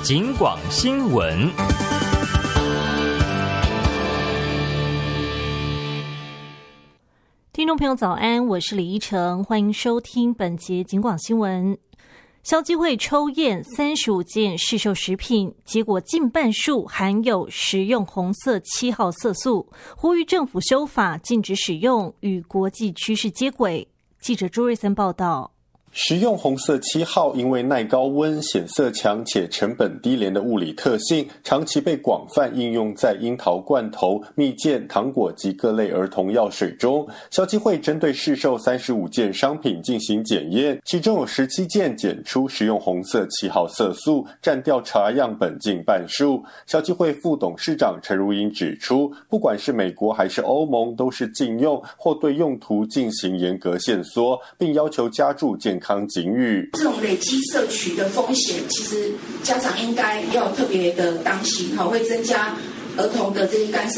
警广新闻。 听众朋友早安，我是李依晨，欢迎收听本节警广新闻。消基会抽验35件市售食品，结果近半数含有食用红色7号色素，呼吁政府修法禁止使用，与国际趋势接轨。记者朱瑞森报道。 食用红色7号因为耐高温、显色强且成本低廉的物理特性，长期被广泛应用在樱桃罐头、蜜饯、糖果及各类儿童药水中。消基会针对市售35件商品进行检验，其中有17件检出食用红色7号色素，占调查样本近半数。消基会副董事长陈如英指出，不管是美国还是欧盟，都是禁用或对用途进行严格限缩，并要求加注健康警语。 这种累积摄取的风险，其实家长应该要特别的当心，会增加儿童的这些肝肾